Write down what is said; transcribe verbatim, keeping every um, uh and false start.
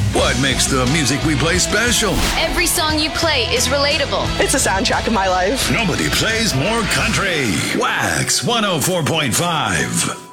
What makes the music we play special? Every song you play is relatable. It's a soundtrack of my life. Nobody plays more country. Wax one oh four point five.